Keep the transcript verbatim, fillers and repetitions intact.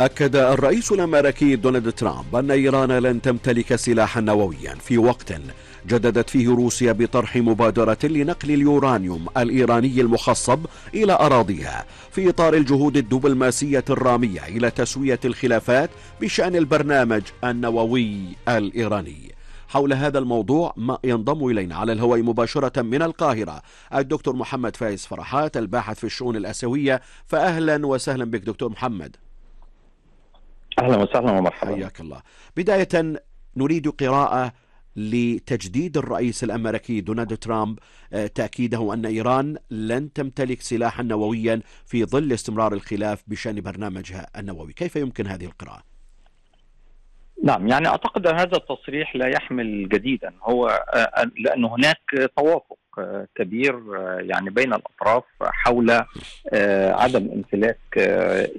أكد الرئيس الأمريكي دونالد ترامب أن إيران لن تمتلك سلاحا نوويا في وقت جددت فيه روسيا بطرح مبادرة لنقل اليورانيوم الإيراني المخصب إلى أراضيها في إطار الجهود الدبلوماسية الرامية إلى تسوية الخلافات بشأن البرنامج النووي الإيراني. حول هذا الموضوع ما ينضم إلينا على الهواء مباشرة من القاهرة الدكتور محمد فايز فرحات الباحث في الشؤون الآسيوية. فأهلا وسهلا بك دكتور محمد. أهلا وسهلا ومرحبا. حياك الله. بداية نريد قراءة لتجديد الرئيس الأمريكي دونالد ترامب تأكيده أن إيران لن تمتلك سلاحا نوويا في ظل استمرار الخلاف بشأن برنامجها النووي. كيف يمكن هذه القراءة؟ نعم، يعني أعتقد هذا التصريح لا يحمل جديدا، هو لأن هناك توافق كبير يعني بين الأطراف حول عدم امتلاك